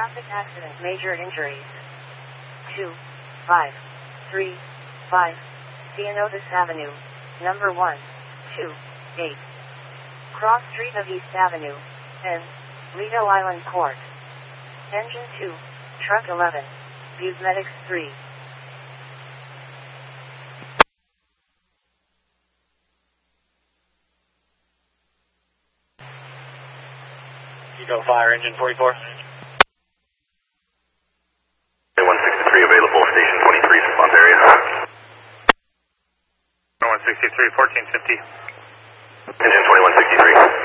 Traffic accident, major injuries. 2535 Theonotis Avenue, number 128. Cross Street of East Avenue, N. Lido Island Court. Engine 2, Truck 11, Busemedics 3. Eagle Fire, engine 44. 163 available, station 23, response area. 163, 1450. Engine 2163.